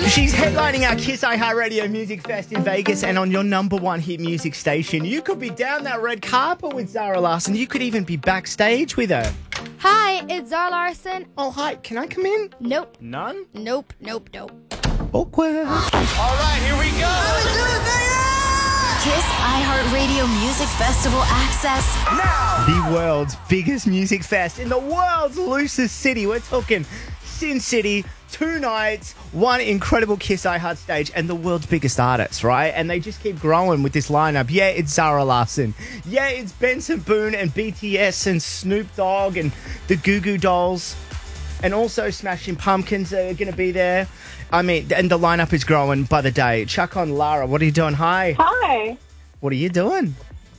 She's headlining our Kiss iHeartRadio Music Fest in Vegas and on your number one hit music station. You could be down that red carpet with Zara Larsson. You could even be backstage with her. Hi, it's Zara Larsson. Oh, hi. Can I come in? Nope. None? Nope. Awkward. All right, here we go. Kiss iHeartRadio Music Festival access Now. The world's biggest music fest in the world's loosest city. We're talking Sin City, 2 nights, one incredible Kiss iHeart stage, and the world's biggest artists, right? And they just keep growing with this lineup. Yeah, it's Zara Larsson. Yeah, it's Benson Boone and BTS and Snoop Dogg and the Goo Goo Dolls. And also Smashing Pumpkins are going to be there. I mean, and the lineup is growing by the day. Chuck on Lara, what are you doing? Hi. Hi. What are you doing?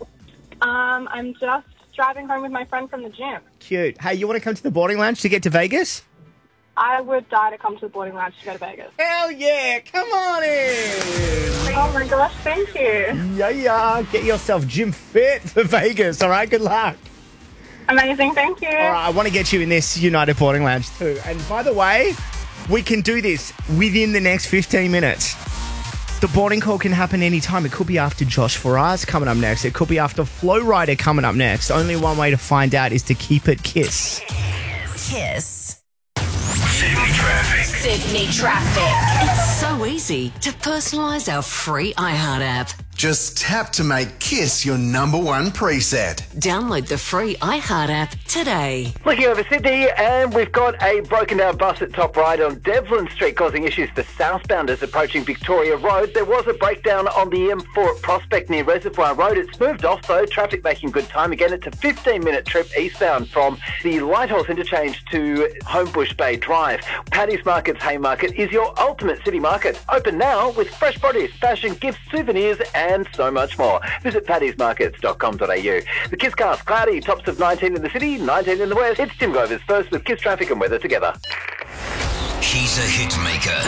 I'm just driving home with my friend from the gym. Cute. Hey, you want to come to the boarding lounge to get to Vegas? I would die to come to the boarding lounge to go to Vegas. Hell yeah, come on in. Oh my gosh, thank you. Yeah. Get yourself gym fit for Vegas, all right? Good luck. Amazing, thank you. All right, I want to get you in this United Boarding Lounge too. And by the way, we can do this within the next 15 minutes. The boarding call can happen anytime. It could be after Josh Faraz coming up next. It could be after Flow Rider coming up next. Only one way to find out is to keep it Kiss. Kiss. Sydney traffic. Sydney traffic. It's so easy to personalise our free iHeart app. Just tap to make Kiss your number one preset. Download the free iHeart app today. Looking over Sydney, and we've got a broken down bus at top right on Devlin Street causing issues for southbounders approaching Victoria Road. There was a breakdown on the M4 at Prospect near Reservoir Road. It's moved off though, traffic making good time. Again, it's a 15-minute trip eastbound from the Lighthorse interchange to Homebush Bay Drive. Paddy's Market's Haymarket is your ultimate city market. Open now with fresh produce, fashion, gifts, souvenirs and so much more. Visit paddysmarkets.com.au. The Kiss Cast, cloudy, tops of 19 in the city, 19 in the west. It's Tim Govers first with Kiss traffic and weather together. He's a hit maker.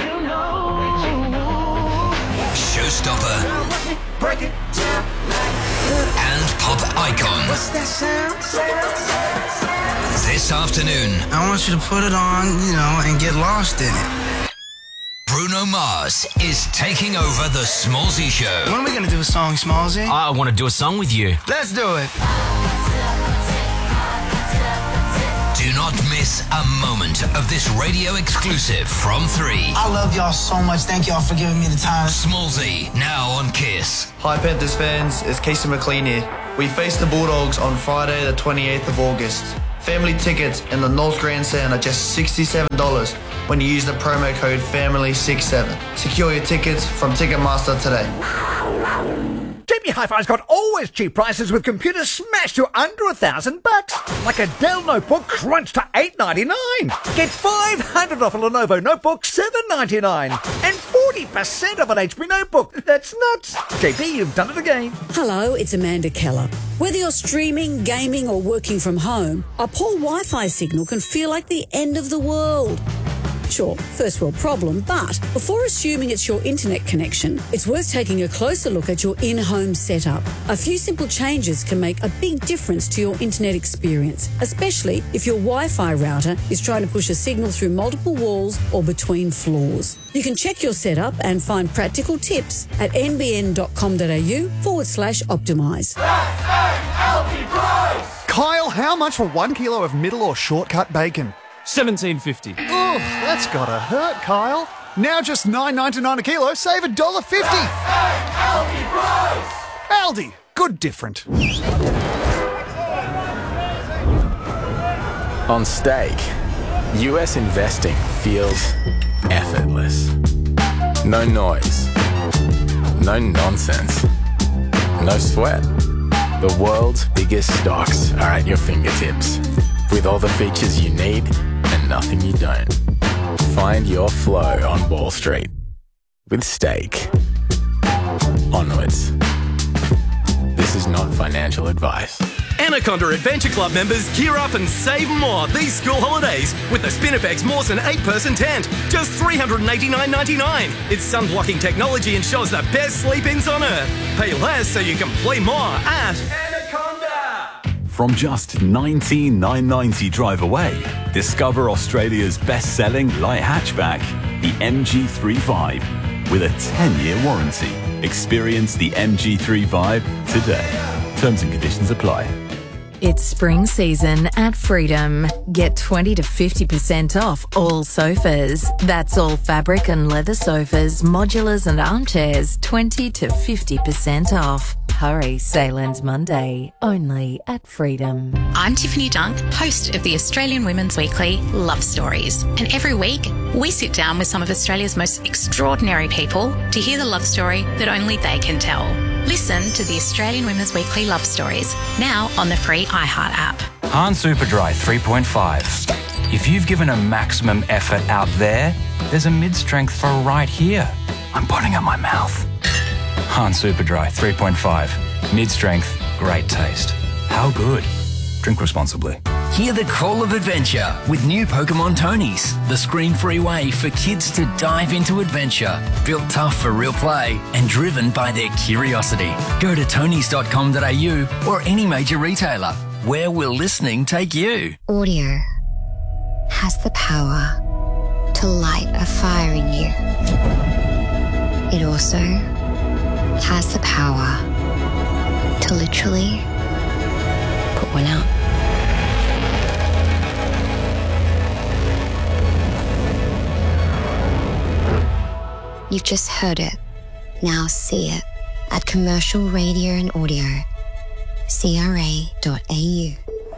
Showstopper. Break it down. And pop icon. What's that sound? This afternoon, I want you to put it on, and get lost in it. Bruno Mars is taking over the Smallzy Show. When are we going to do a song, Smallzy? I want to do a song with you. Let's do it. Do not miss a moment of this radio exclusive from 3. I love y'all so much. Thank y'all for giving me the time. Smallzy, now on Kiss. Hi Panthers fans, it's Casey McLean here. We face the Bulldogs on Friday the 28th of August. Family tickets in the North Grandstand are just $67 when you use the promo code FAMILY67. Secure your tickets from Ticketmaster today. JB Hi-Fi's got always cheap prices with computers smashed to under $1,000. Like a Dell notebook crunched to $899. Get $500 off a Lenovo notebook, $799. And 40% off an HP notebook. That's nuts. JB, you've done it again. Hello, it's Amanda Keller. Whether you're streaming, gaming or working from home, a poor Wi-Fi signal can feel like the end of the world. Sure, first world problem, but before assuming it's your internet connection, it's worth taking a closer look at your in-home setup. A few simple changes can make a big difference to your internet experience, especially if your Wi-Fi router is trying to push a signal through multiple walls or between floors. You can check your setup and find practical tips at nbn.com.au/optimise. Kyle, how much for 1 kilo of middle or shortcut bacon? $17.50. Oh, that's gotta hurt, Kyle. Now just $9.99 a kilo, save $1.50. Aldi, good different. On Stake, US investing feels effortless. No noise, no nonsense, no sweat. The world's biggest stocks are at your fingertips, with all the features you need and nothing you don't. Find your flow on Wall Street with Stake. Onwards. This is not financial advice. Anaconda Adventure Club members gear up and save more these school holidays with the Spinifex Mawson 8-person tent. Just $389.99. Its sun-blocking technology ensures the best sleep-ins on Earth. Pay less so you can play more at Anaconda. From just $19,990 drive away, discover Australia's best-selling light hatchback. the MG3 Vibe with a 10-year warranty. Experience the MG3 Vibe today. Terms and conditions apply. It's spring season at Freedom. Get 20 to 50% off all sofas. That's all fabric and leather sofas, modulars and armchairs, 20 to 50% off. Hurry, sale ends Monday, only at Freedom. I'm Tiffany Dunk, host of the Australian Women's Weekly Love Stories. And every week, we sit down with some of Australia's most extraordinary people to hear the love story that only they can tell. Listen to the Australian Women's Weekly Love Stories, now on the free iHeart app. Han Superdry 3.5. If you've given a maximum effort out there, there's a mid-strength for right here. I'm putting up my mouth. Han Superdry 3.5. Mid-strength, great taste. How good? Drink responsibly. Hear the call of adventure with new Pokemon Tonys, the screen-free way for kids to dive into adventure. Built tough for real play and driven by their curiosity. Go to tonys.com.au or any major retailer. Where will listening take you? Audio has the power to light a fire in you. It also has the power to literally put one out. You've just heard it. Now see it at Commercial Radio and Audio. CRA.au.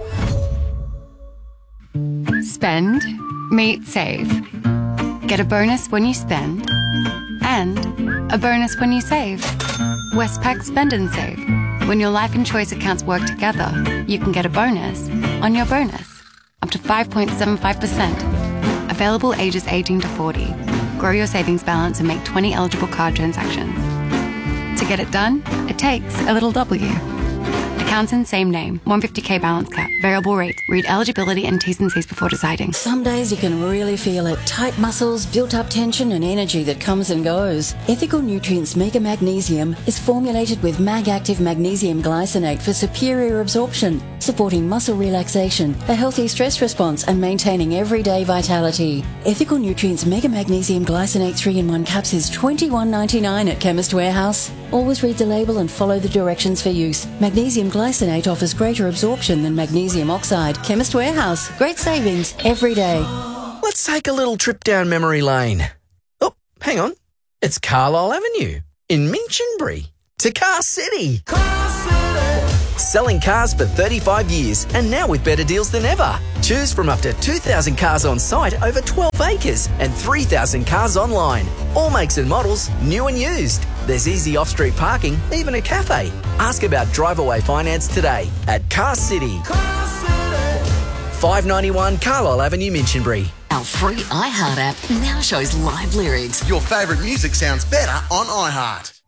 Spend, meet, save. Get a bonus when you spend, and a bonus when you save. Westpac Spend and Save. When your life and choice accounts work together, you can get a bonus on your bonus, up to 5.75%. Available ages 18 to 40. Grow your savings balance and make 20 eligible card transactions. To get it done, it takes a little W. Accounts in same name. 150k balance cap. Variable rate. Read eligibility and T's and C's before deciding. Some days you can really feel it. Tight muscles, built-up tension and energy that comes and goes. Ethical Nutrients Mega Magnesium is formulated with Mag-Active Magnesium Glycinate for superior absorption, supporting muscle relaxation, a healthy stress response and maintaining everyday vitality. Ethical Nutrients Mega Magnesium Glycinate 3-in-1 caps is $21.99 at Chemist Warehouse. Always read the label and follow the directions for use. Magnesium glycinate offers greater absorption than magnesium oxide. Chemist Warehouse. Great savings every day. Let's take a little trip down memory lane. Oh, hang on. It's Carlisle Avenue in Minchinbury to Car City. Selling cars for 35 years and now with better deals than ever. Choose from up to 2,000 cars on site over 12 acres and 3,000 cars online. All makes and models, new and used. There's easy off-street parking, even a cafe. Ask about drive-away finance today at Car City. 591 Carlisle Avenue, Minchinbury. Our free iHeart app now shows live lyrics. Your favourite music sounds better on iHeart.